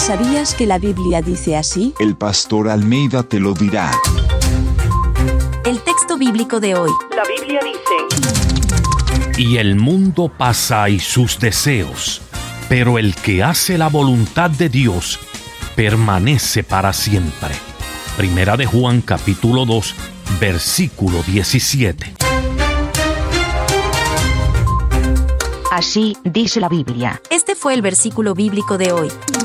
¿Sabías que la Biblia dice así? El pastor Almeida te lo dirá. El texto bíblico de hoy. La Biblia dice: Y el mundo pasa y sus deseos, pero el que hace la voluntad de Dios permanece para siempre. Primera de Juan, capítulo 2, versículo 17. Así dice la Biblia. Este fue el versículo bíblico de hoy.